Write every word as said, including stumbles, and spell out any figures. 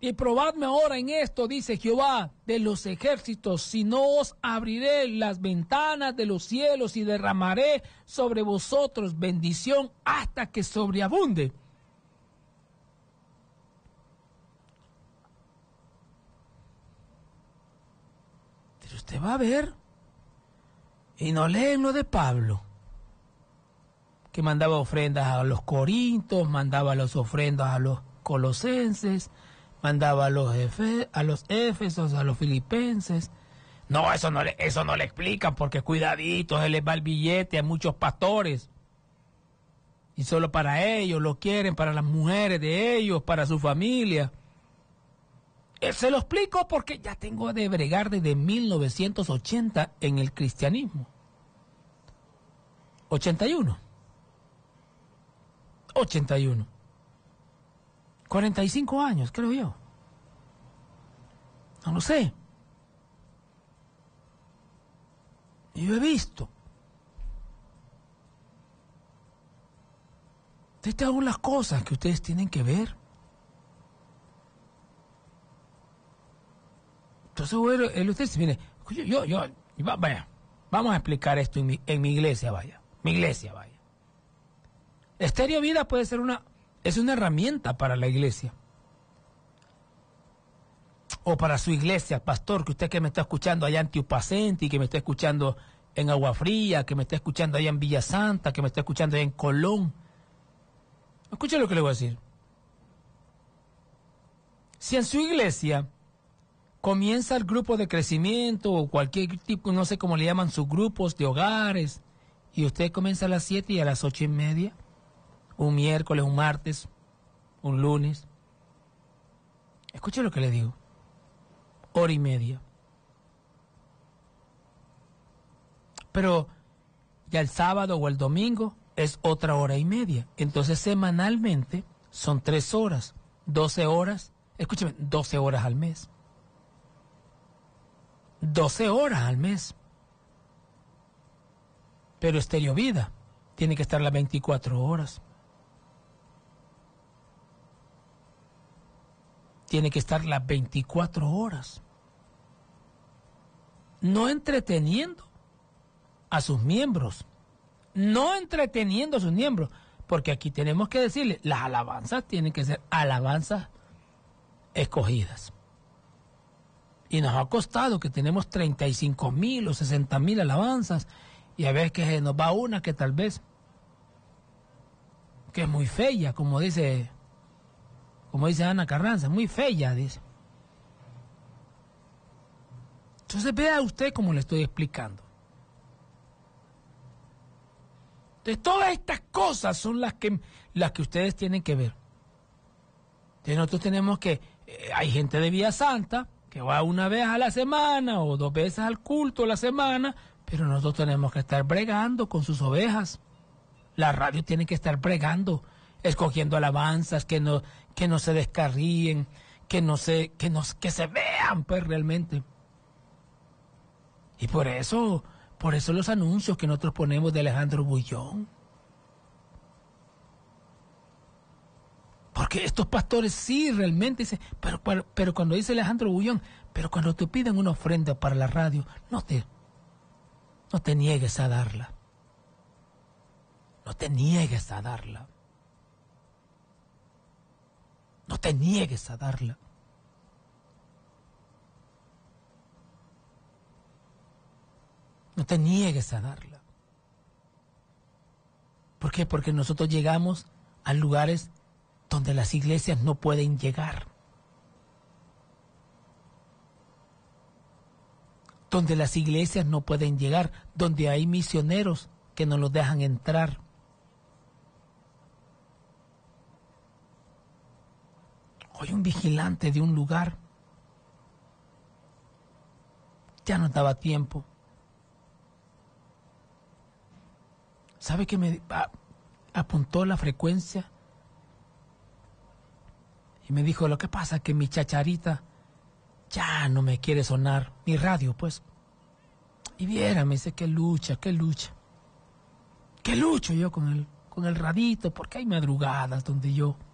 Y probadme ahora en esto, dice Jehová de los ejércitos, si no os abriré las ventanas de los cielos y derramaré sobre vosotros bendición hasta que sobreabunde. Pero usted va a ver, y no leen lo de Pablo, que mandaba ofrendas a los corintios, mandaba las ofrendas a los colosenses, mandaba a los, efe, a los éfesos, a los filipenses. No, eso no, le, eso no le explican, porque cuidadito, se les va el billete a muchos pastores. Y solo para ellos lo quieren, para las mujeres de ellos, para su familia. Eh, se lo explico porque ya tengo de bregar desde mil novecientos ochenta en el cristianismo. ochenta y uno. ochenta y uno. cuarenta y cinco años, creo yo. No lo sé. Yo he visto. Estas son las cosas que ustedes tienen que ver. Entonces, bueno, él usted dice, mire, yo, yo, yo, vaya, vamos a explicar esto en mi, en mi iglesia, vaya. Mi iglesia, vaya. Estéreo Vida puede ser una... es una herramienta para la iglesia. O para su iglesia, pastor, que usted que me está escuchando allá en Tiupacenti, que me está escuchando en Agua Fría, que me está escuchando allá en Villa Santa, que me está escuchando allá en Colón. Escuche lo que le voy a decir. Si en su iglesia comienza el grupo de crecimiento o cualquier tipo, no sé cómo le llaman, sus grupos de hogares, y usted comienza a las siete y a las ocho y media, un miércoles, un martes, un lunes. Escuche lo que le digo. Hora y media. Pero ya el sábado o el domingo es otra hora y media. Entonces semanalmente son tres horas, doce horas. Escúcheme, doce horas al mes. doce horas al mes. Pero Estéreo Vida tiene que estar las veinticuatro horas. Tiene que estar las veinticuatro horas. No entreteniendo a sus miembros. No entreteniendo a sus miembros. Porque aquí tenemos que decirle, las alabanzas tienen que ser alabanzas escogidas. Y nos ha costado que tenemos treinta y cinco mil o sesenta mil alabanzas. Y a veces que nos va una que tal vez, que es muy fea, como dice... Como dice Ana Carranza, muy fea, dice. Entonces vea usted como le estoy explicando. Entonces todas estas cosas son las que, las que ustedes tienen que ver. Entonces nosotros tenemos que, eh, hay gente de Villa Santa que va una vez a la semana o dos veces al culto a la semana, pero nosotros tenemos que estar bregando con sus ovejas. La radio tiene que estar bregando, escogiendo alabanzas que no, que no se descarríen, que no se, que no, que se vean pues realmente. Y por eso, por eso los anuncios que nosotros ponemos de Alejandro Bullón. Porque estos pastores sí realmente dicen, pero, pero, pero cuando dice Alejandro Bullón, pero cuando te piden una ofrenda para la radio, no te, no te niegues a darla. No te niegues a darla. No te niegues a darla. No te niegues a darla. ¿Por qué? Porque nosotros llegamos a lugares donde las iglesias no pueden llegar. Donde las iglesias no pueden llegar. Donde hay misioneros que no los dejan entrar. Hoy un vigilante de un lugar ya no daba tiempo. ¿Sabe que me a, apuntó la frecuencia? Y me dijo, lo que pasa es que mi chacharita ya no me quiere sonar, mi radio pues. Y viera, me dice, qué lucha, qué lucha. Qué lucho yo con el, con el radito, porque hay madrugadas donde yo